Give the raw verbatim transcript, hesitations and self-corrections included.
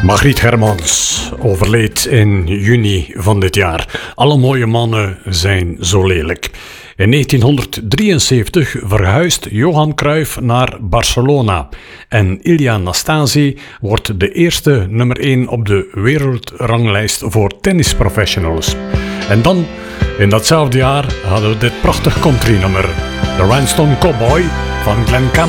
Margriet Hermans overleed in juni van dit jaar. Alle mooie mannen zijn zo lelijk. In negentienhonderddrieënzeventig verhuist Johan Cruijff naar Barcelona. En Ilia Nastase wordt de eerste nummer één op de wereldranglijst voor tennisprofessionals. En dan, in datzelfde jaar, hadden we dit prachtig countrynummer. The Rhinestone Cowboy van Glen Campbell.